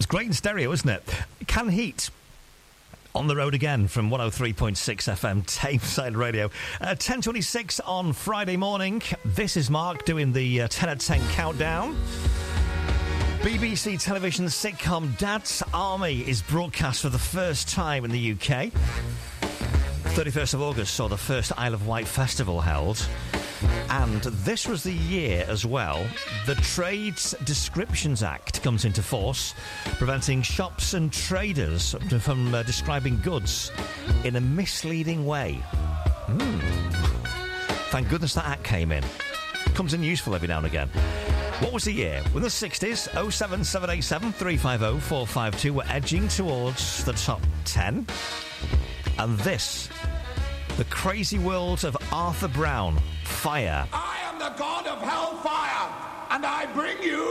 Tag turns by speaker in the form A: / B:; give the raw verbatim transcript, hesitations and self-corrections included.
A: great in stereo, isn't it? Can Heat. On the road again from one oh three point six F M, Tameside Radio. Uh, ten twenty-six on Friday morning. This is Mark doing the uh, ten at ten countdown. B B C television sitcom Dad's Army is broadcast for the first time in the U K. thirty-first of August saw the first Isle of Wight festival held. And this was the year as well the Trades Descriptions Act comes into force, preventing shops and traders from uh, describing goods in a misleading way. Mm. Thank goodness that act came in. Comes in useful every now and again. What was the year? In the sixties, oh seven seven eight seven three five oh four five two, we're edging towards the top ten. And this, the crazy world of Arthur Brown, Fire.
B: I am the god of hellfire, and I bring you